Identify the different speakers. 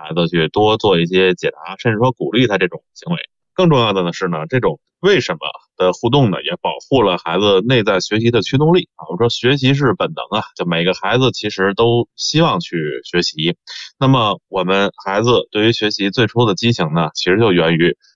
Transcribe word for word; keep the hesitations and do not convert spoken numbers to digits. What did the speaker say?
Speaker 1: 孩子去多做一些解答，甚至说鼓励他这种行为。更重要的呢是呢，这种为什么的互动呢，也保护了孩子内在学习的驱动力啊。我说学习是本能啊，就每个孩子其实都希望去学习。那么我们孩子对于学习最初的激情呢，其实就源于